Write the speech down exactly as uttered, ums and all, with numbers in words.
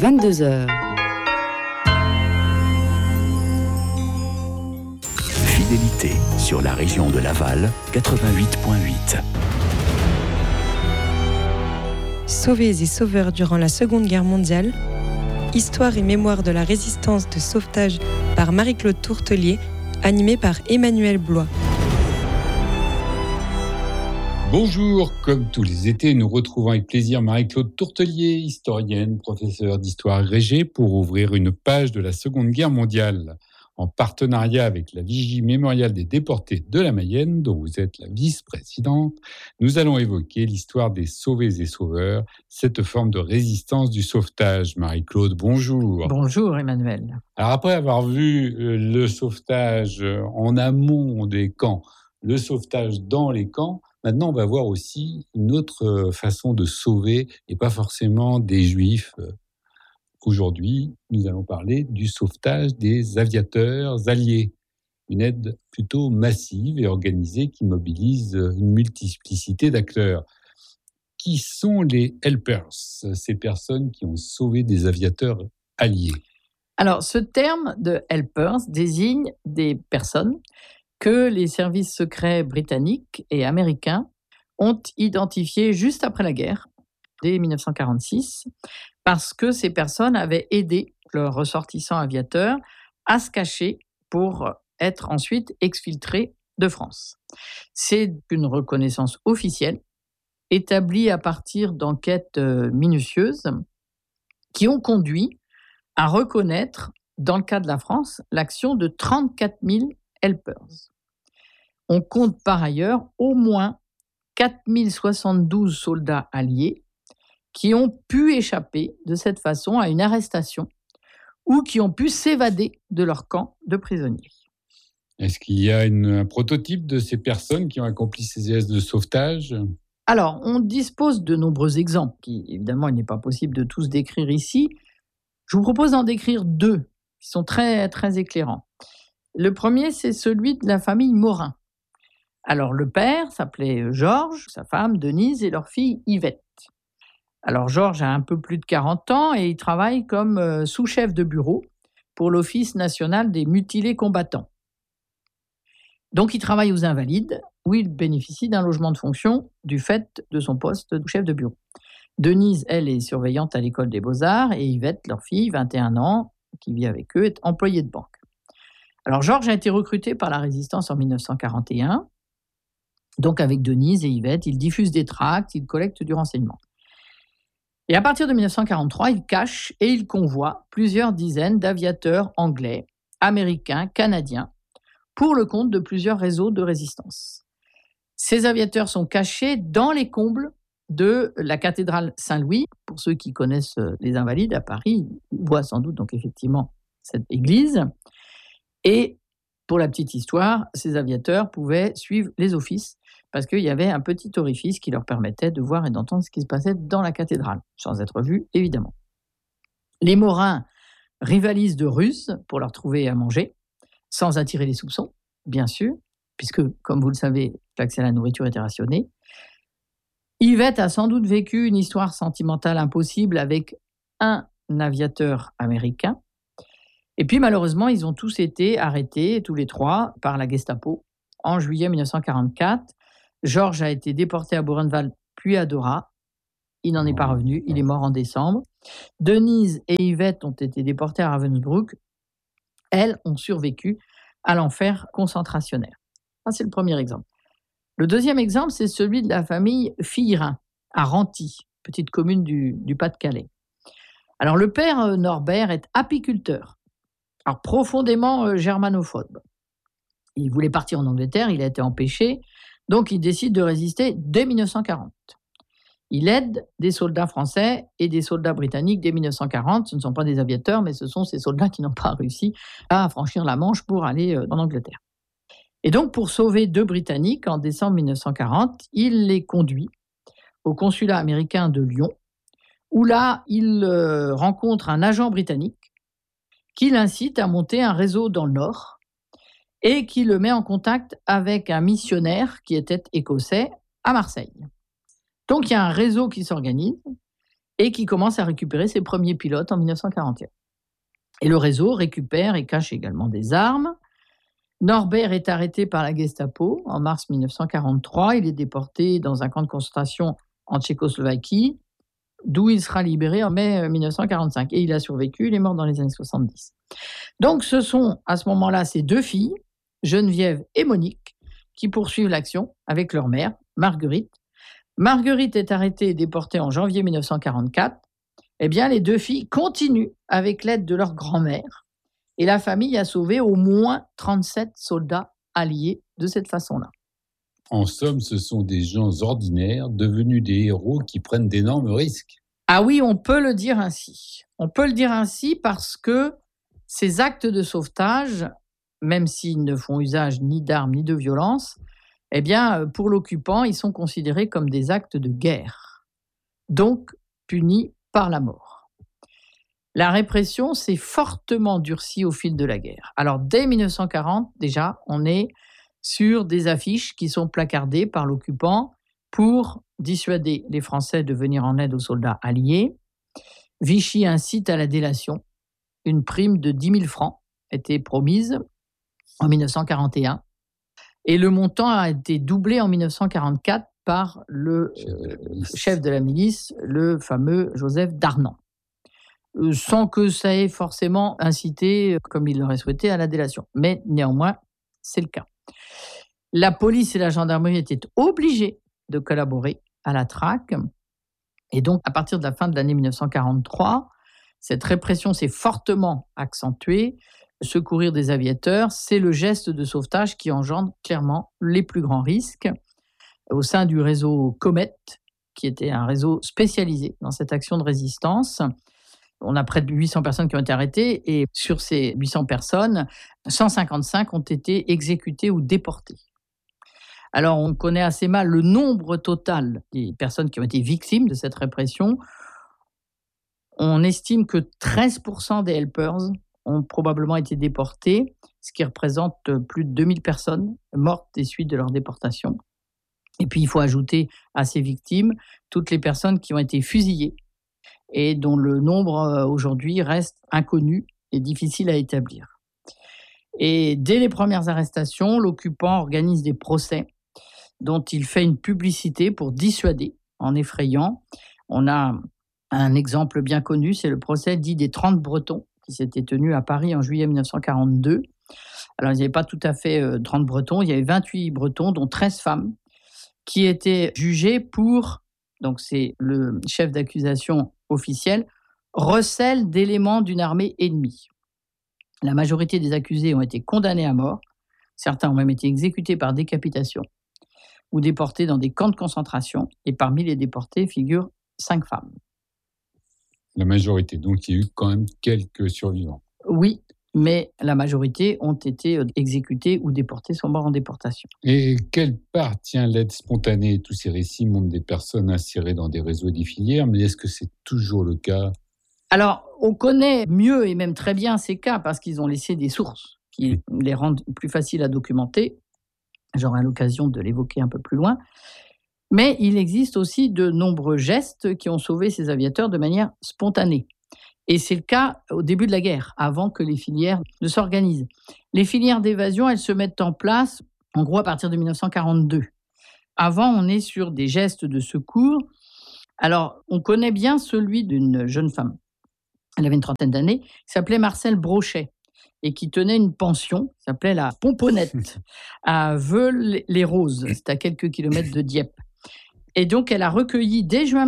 vingt-deux heures. Fidélité sur la région de Laval, quatre-vingt-huit virgule huit. Sauvés et sauveurs durant la Seconde Guerre mondiale, histoire et mémoire de la résistance de sauvetage par Marie-Claude Tourtellier, animée par Emmanuel Blois. Bonjour, comme tous les étés, nous retrouvons avec plaisir Marie-Claude Tourtellier, historienne, professeure d'histoire agrégée, pour ouvrir une page de la Seconde Guerre mondiale. En partenariat avec la Vigie mémoriale des déportés de la Mayenne, dont vous êtes la vice-présidente, nous allons évoquer l'histoire des sauvés et sauveurs, cette forme de résistance du sauvetage. Marie-Claude, bonjour. Bonjour Emmanuel. Alors après avoir vu le sauvetage en amont des camps, le sauvetage dans les camps, maintenant on va voir aussi une autre façon de sauver, et pas forcément des Juifs. Aujourd'hui, nous allons parler du sauvetage des aviateurs alliés, une aide plutôt massive et organisée qui mobilise une multiplicité d'acteurs. Qui sont les helpers, ces personnes qui ont sauvé des aviateurs alliés? Alors, ce terme de helpers désigne des personnes que les services secrets britanniques et américains ont identifiées juste après la guerre, dès dix-neuf cent quarante-six, parce que ces personnes avaient aidé leurs ressortissants aviateurs à se cacher pour être ensuite exfiltrés de France. C'est une reconnaissance officielle, établie à partir d'enquêtes minutieuses, qui ont conduit à reconnaître, dans le cas de la France, l'action de trente-quatre mille helpers. On compte par ailleurs au moins quatre mille soixante-douze soldats alliés qui ont pu échapper de cette façon à une arrestation ou qui ont pu s'évader de leur camp de prisonniers. Est-ce qu'il y a une, un prototype de ces personnes qui ont accompli ces gestes de sauvetage ? Alors, on dispose de nombreux exemples, qui évidemment il n'est pas possible de tous décrire ici. Je vous propose d'en décrire deux, qui sont très, très éclairants. Le premier, c'est celui de la famille Morin. Alors, le père s'appelait Georges, sa femme Denise et leur fille Yvette. Alors, Georges a un peu plus de quarante ans et il travaille comme sous-chef de bureau pour l'Office national des mutilés combattants. Donc, il travaille aux Invalides, où il bénéficie d'un logement de fonction du fait de son poste de chef de bureau. Denise, elle, est surveillante à l'école des Beaux-Arts et Yvette, leur fille, vingt et un ans, qui vit avec eux, est employée de banque. Alors, Georges a été recruté par la Résistance en dix-neuf cent quarante et un. Donc, avec Denise et Yvette, il diffuse des tracts, il collecte du renseignement. Et à partir de dix-neuf cent quarante-trois, il cache et il convoie plusieurs dizaines d'aviateurs anglais, américains, canadiens, pour le compte de plusieurs réseaux de résistance. Ces aviateurs sont cachés dans les combles de la cathédrale Saint-Louis. Pour ceux qui connaissent les Invalides à Paris, ils voient sans doute donc effectivement cette église. Et pour la petite histoire, ces aviateurs pouvaient suivre les offices parce qu'il y avait un petit orifice qui leur permettait de voir et d'entendre ce qui se passait dans la cathédrale, sans être vus, évidemment. Les Morins rivalisent de Russes pour leur trouver à manger, sans attirer les soupçons, bien sûr, puisque, comme vous le savez, l'accès à la nourriture était rationné. Yvette a sans doute vécu une histoire sentimentale impossible avec un aviateur américain. Et puis, malheureusement, ils ont tous été arrêtés, tous les trois, par la Gestapo en juillet dix-neuf cent quarante-quatre. Georges a été déporté à Buchenwald, puis à Dora. Il n'en est pas revenu, il est mort en décembre. Denise et Yvette ont été déportées à Ravensbrück. Elles ont survécu à l'enfer concentrationnaire. Ça, c'est le premier exemple. Le deuxième exemple, c'est celui de la famille Fillerin, à Renty, petite commune du, du Pas-de-Calais. Alors, le père Norbert est apiculteur, alors profondément germanophobe. Il voulait partir en Angleterre, il a été empêché, donc il décide de résister dès dix-neuf cent quarante. Il aide des soldats français et des soldats britanniques dès dix-neuf cent quarante. Ce ne sont pas des aviateurs, mais ce sont ces soldats qui n'ont pas réussi à franchir la Manche pour aller en Angleterre. Et donc, pour sauver deux Britanniques, en décembre dix-neuf cent quarante, il les conduit au consulat américain de Lyon, où là, il rencontre un agent britannique qui l'incite à monter un réseau dans le Nord et qui le met en contact avec un missionnaire qui était écossais à Marseille. Donc, il y a un réseau qui s'organise et qui commence à récupérer ses premiers pilotes en mille neuf cent quarante et un. Et le réseau récupère et cache également des armes. Norbert est arrêté par la Gestapo en mars mille neuf cent quarante-trois. Il est déporté dans un camp de concentration en Tchécoslovaquie, d'où il sera libéré en mai mille neuf cent quarante-cinq. Et il a survécu, il est mort dans les années soixante-dix. Donc ce sont à ce moment-là ces deux filles, Geneviève et Monique, qui poursuivent l'action avec leur mère, Marguerite. Marguerite est arrêtée et déportée en janvier mille neuf cent quarante-quatre. Eh bien, les deux filles continuent avec l'aide de leur grand-mère. Et la famille a sauvé au moins trente-sept soldats alliés de cette façon-là. En somme, ce sont des gens ordinaires devenus des héros qui prennent d'énormes risques. Ah oui, on peut le dire ainsi. On peut le dire ainsi parce que ces actes de sauvetage, même s'ils ne font usage ni d'armes ni de violence, eh bien, pour l'occupant, ils sont considérés comme des actes de guerre, donc punis par la mort. La répression s'est fortement durcie au fil de la guerre. Alors, dès mille neuf cent quarante, déjà, on est sur des affiches qui sont placardées par l'occupant pour dissuader les Français de venir en aide aux soldats alliés. Vichy incite à la délation. Une prime de dix mille francs était promise en mille neuf cent quarante et un. Et le montant a été doublé en mille neuf cent quarante-quatre par le euh, chef de la milice, le fameux Joseph Darnand, euh, sans que ça ait forcément incité, comme il l'aurait souhaité, à la délation. Mais néanmoins, c'est le cas. La police et la gendarmerie étaient obligées de collaborer à la traque. Et donc, à partir de la fin de l'année mille neuf cent quarante-trois, cette répression s'est fortement accentuée. Secourir des aviateurs, c'est le geste de sauvetage qui engendre clairement les plus grands risques. Au sein du réseau Comet, qui était un réseau spécialisé dans cette action de résistance, on a près de huit cents personnes qui ont été arrêtées et sur ces huit cents personnes, cent cinquante-cinq ont été exécutées ou déportées. Alors, on connaît assez mal le nombre total des personnes qui ont été victimes de cette répression. On estime que treize pour cent des helpers ont probablement été déportés, ce qui représente plus de deux mille personnes mortes des suites de leur déportation. Et puis, il faut ajouter à ces victimes toutes les personnes qui ont été fusillées et dont le nombre aujourd'hui reste inconnu et difficile à établir. Et dès les premières arrestations, l'occupant organise des procès dont il fait une publicité pour dissuader en effrayant. On a un exemple bien connu, c'est le procès dit des trente Bretons qui s'était tenu à Paris en juillet mille neuf cent quarante-deux. Alors, il n'y avait pas tout à fait euh, trente Bretons, il y avait vingt-huit Bretons, dont treize femmes, qui étaient jugés pour, donc c'est le chef d'accusation officiel, recel d'éléments d'une armée ennemie. La majorité des accusés ont été condamnés à mort, certains ont même été exécutés par décapitation ou déportés dans des camps de concentration, et parmi les déportés figurent cinq femmes. La majorité, donc il y a eu quand même quelques survivants. Oui, mais la majorité ont été exécutés ou déportés, sont morts en déportation. Et quelle part tient l'aide spontanée? Tous ces récits montrent des personnes insérées dans des réseaux et des filières, mais est-ce que c'est toujours le cas? Alors, on connaît mieux et même très bien ces cas parce qu'ils ont laissé des sources qui les rendent plus faciles à documenter. J'aurai l'occasion de l'évoquer un peu plus loin. Mais il existe aussi de nombreux gestes qui ont sauvé ces aviateurs de manière spontanée. Et c'est le cas au début de la guerre, avant que les filières ne s'organisent. Les filières d'évasion, elles se mettent en place, en gros, à partir de mille neuf cent quarante-deux. Avant, on est sur des gestes de secours. Alors, on connaît bien celui d'une jeune femme. Elle avait une trentaine d'années, qui s'appelait Marcelle Brochet, et qui tenait une pension, qui s'appelait la Pomponnette, à Veules-les-Roses, c'est à quelques kilomètres de Dieppe. Et donc, elle a recueilli dès juin